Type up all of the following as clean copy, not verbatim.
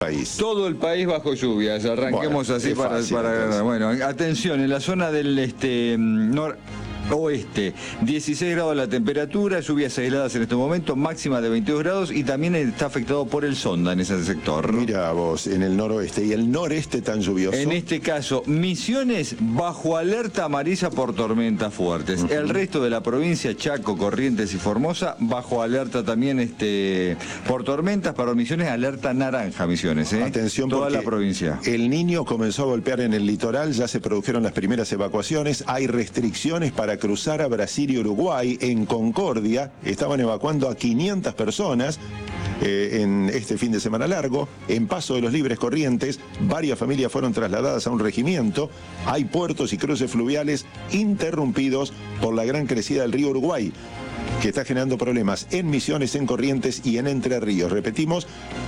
país. Todo el país bajo lluvias, arranquemos Bueno, así es fácil, para bueno, atención, en la zona del noroeste, 16 grados la temperatura, lluvias aisladas en este momento, máxima de 22 grados y también está afectado por el Sonda en ese sector. Mira vos, en el noroeste y el noreste tan lluvioso. En este caso, Misiones bajo alerta amarilla por tormentas fuertes. El resto de la provincia, Chaco, Corrientes y Formosa, bajo alerta también por tormentas. Para Misiones, alerta naranja, Misiones. Atención, toda porque la provincia. El Niño comenzó a golpear en el litoral, ya se produjeron las primeras evacuaciones, hay restricciones para cruzar a Brasil y Uruguay. En Concordia estaban evacuando a 500 personas en este fin de semana largo. En Paso de los Libres, Corrientes, varias familias fueron trasladadas a un regimiento. Hay puertos y cruces fluviales interrumpidos por la gran crecida del río Uruguay, que está generando problemas en Misiones, en Corrientes y en Entre Ríos. Repetimos,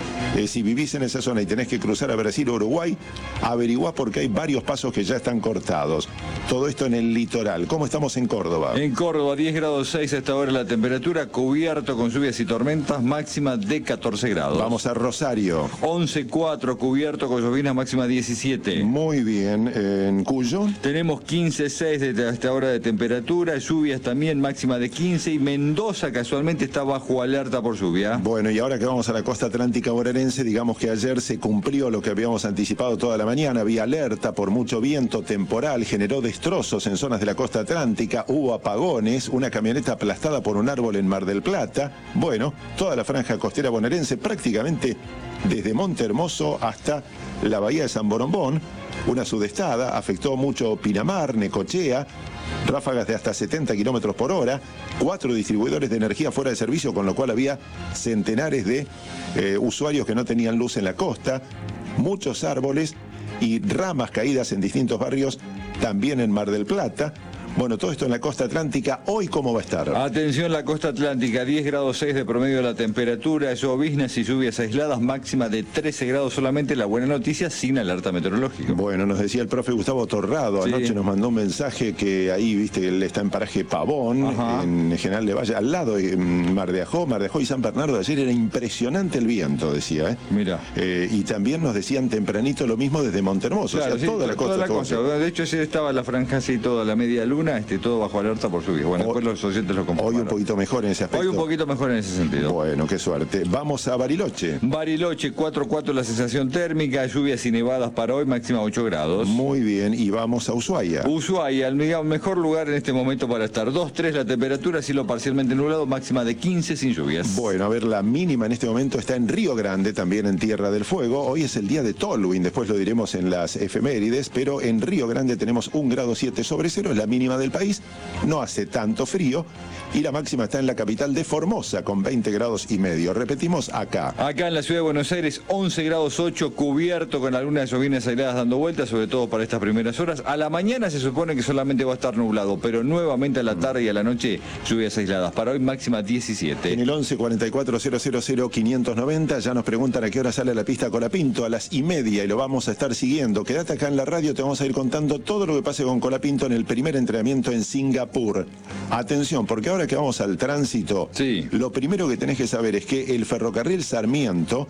si vivís en esa zona y tenés que cruzar a Brasil o Uruguay, averiguá porque hay varios pasos que ya están cortados. Todo esto en el litoral. ¿Cómo estamos en Córdoba? En Córdoba, 10 grados 6 a esta hora la temperatura, cubierto con lluvias y tormentas, máxima de 14 grados. Vamos a Rosario. 11,4, cubierto con lloviznas, máxima 17. Muy bien. En Cuyo. Tenemos 15,6 desde esta hora de temperatura, lluvias también, máxima de 15, y Mendoza casualmente está bajo alerta por lluvia. Bueno, y ahora que vamos a la costa atlántica bonaerense, digamos que ayer se cumplió lo que habíamos anticipado toda la mañana. Había alerta por mucho viento temporal, generó destrozos en zonas de la costa atlántica, hubo apagones, una camioneta aplastada por un árbol en Mar del Plata. Bueno, toda la franja costera bonaerense, prácticamente desde Monte Hermoso hasta la bahía de San Borombón. Una sudestada afectó mucho Pinamar, Necochea, ráfagas de hasta 70 kilómetros por hora, 4 distribuidores de energía fuera de servicio, con lo cual había centenares de usuarios que no tenían luz en la costa, muchos árboles y ramas caídas en distintos barrios, también en Mar del Plata. Bueno, todo esto en la costa atlántica. ¿Hoy cómo va a estar? Atención, la costa atlántica, 10 grados 6 de promedio de la temperatura, lloviznas y lluvias aisladas, máxima de 13 grados solamente. La buena noticia, sin alerta meteorológica. Bueno, nos decía el profe Gustavo Torrado, sí. Anoche nos mandó un mensaje que ahí, viste, él está en paraje Pavón, Ajá. en General de Valle, al lado de Mar de Ajó y San Bernardo. Ayer era impresionante el viento, decía. Mira. Y también nos decían tempranito lo mismo desde Montehermoso, Claro, o sea, sí, toda la costa. De hecho, ayer estaba la franja así, toda la media luna, todo bajo alerta por lluvia. Bueno, después los oyentes lo comprobaron. Hoy un poquito mejor en ese aspecto. Hoy un poquito mejor en ese sentido. Bueno, qué suerte. Vamos a Bariloche. Bariloche, 4,4 la sensación térmica, lluvias y nevadas para hoy, máxima 8 grados. Muy bien, y vamos a Ushuaia. Ushuaia, el mejor lugar en este momento para estar. 2,3 la temperatura, cielo parcialmente nublado, máxima de 15 sin lluvias. Bueno, a ver, la mínima en este momento está en Río Grande, también en Tierra del Fuego. Hoy es el día de Tolwyn, después lo diremos en las efemérides, pero en Río Grande tenemos 1,7 grados sobre cero, es la mínima del país. No hace tanto frío, y la máxima está en la capital de Formosa con 20,5 grados. Repetimos, acá. Acá en la ciudad de Buenos Aires, 11 grados 8, cubierto con algunas lloviznas aisladas dando vueltas, sobre todo para estas primeras horas. A la mañana se supone que solamente va a estar nublado, pero nuevamente a la tarde y a la noche lluvias aisladas. Para hoy máxima 17. En el 11 44 000 590 ya nos preguntan a qué hora sale la pista Colapinto, a las 1:30, y lo vamos a estar siguiendo. Quédate acá en la radio, te vamos a ir contando todo lo que pase con Colapinto en el primer entrenamiento en Singapur. Atención, porque ahora que vamos al tránsito, sí, lo primero que tenés que saber es que el ferrocarril Sarmiento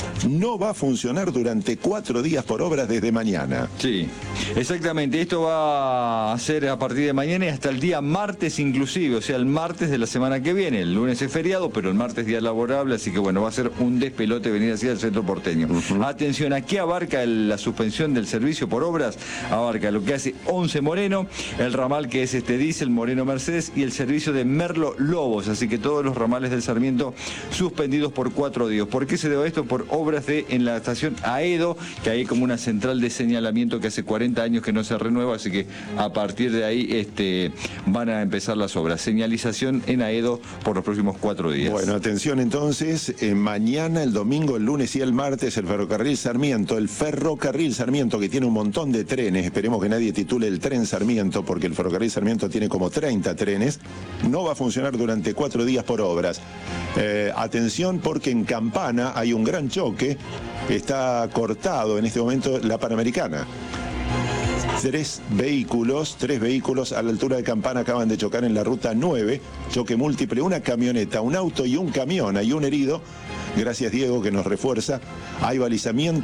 no va a funcionar durante 4 días por obras desde mañana. Sí, exactamente. Esto va a ser a partir de mañana y hasta el día martes inclusive, o sea, el martes de la semana que viene. El lunes es feriado, pero el martes día laborable, así que bueno, va a ser un despelote venir hacia el centro porteño. Atención, aquí abarca la suspensión del servicio por obras, abarca lo que hace 11 Moreno, el ramal que es diésel Moreno Mercedes y el servicio de Merlo Lobos, así que todos los ramales del Sarmiento suspendidos por 4 días. ¿Por qué se debe a esto? Por obras en la estación Aedo, que hay como una central de señalamiento que hace 40 años que no se renueva, así que a partir de ahí van a empezar las obras. Señalización en Aedo por los próximos 4 días. Bueno, atención entonces, mañana, el domingo, el lunes y el martes, el ferrocarril Sarmiento que tiene un montón de trenes, esperemos que nadie titule el tren Sarmiento, porque el ferrocarril Sarmiento tiene como 30 trenes, no va a funcionar durante 4 días por obras. Atención, porque en Campana hay un gran choque, está cortado en este momento la Panamericana. Tres vehículos a la altura de Campana acaban de chocar en la ruta 9, choque múltiple, una camioneta, un auto y un camión, hay un herido. Gracias, Diego, que nos refuerza. Hay balizamiento